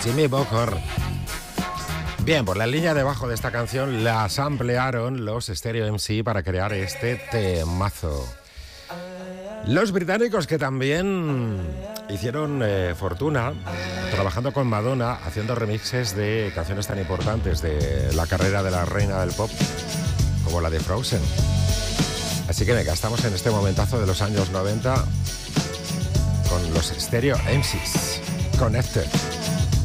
Jimmy Bocor. Bien, por la línea debajo de esta canción la samplearon los Stereo MC para crear este temazo. Los británicos que también hicieron fortuna trabajando con Madonna, haciendo remixes de canciones tan importantes de la carrera de la reina del pop como la de Frozen. Así que venga, estamos en este momentazo de los años 90 con los Stereo MCs. Connected.